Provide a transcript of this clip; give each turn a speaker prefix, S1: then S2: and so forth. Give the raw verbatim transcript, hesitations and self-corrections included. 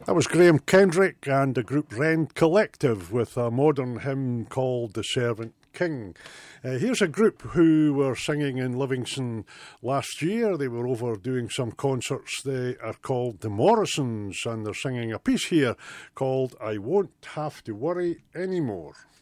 S1: That was Graham Kendrick and the group Rend Collective with a modern hymn called The Servant King. Uh, here's a group who were singing in Livingston last year. They were over doing some concerts. They are called the Morrisons, and they're singing a piece here called I Won't Have to Worry Anymore.